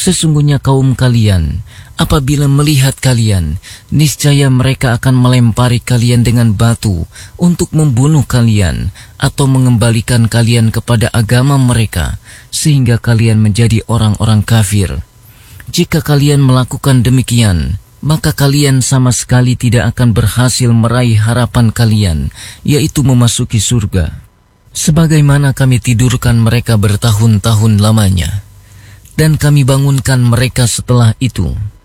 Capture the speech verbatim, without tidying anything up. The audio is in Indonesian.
Sesungguhnya kaum kalian, apabila melihat kalian, niscaya mereka akan melempari kalian dengan batu untuk membunuh kalian atau mengembalikan kalian kepada agama mereka, sehingga kalian menjadi orang-orang kafir. Jika kalian melakukan demikian, maka kalian sama sekali tidak akan berhasil meraih harapan kalian, yaitu memasuki surga. Sebagaimana kami tidurkan mereka bertahun-tahun lamanya, dan kami bangunkan mereka setelah itu.